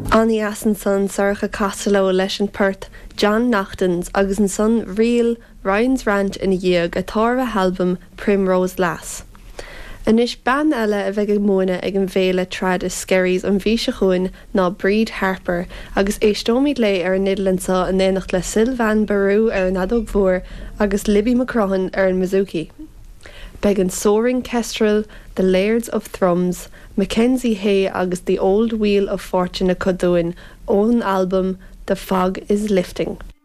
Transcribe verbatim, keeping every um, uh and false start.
Annie as an son sorcha Costello leis an Perth, John Nachtons agus an son rial Ryan's Ranch in dhiag a táirtha album Primrose Lass. Inis ban eile a bheith ag móna ag an bhéile trad is scaries an bhí se chuin ná Breed Harper agus éistómid lé ar an Nidlansa an éanacht le Sylvain Barú ar an Adog Mhór agus Libby McCrohan ar an Mizuki. Beg an Soaring Kestrel, The Lairds of Thrums, Mackenzie Hay agus The Old Wheel of Fortune a Codoin, own album The Fog is Lifting.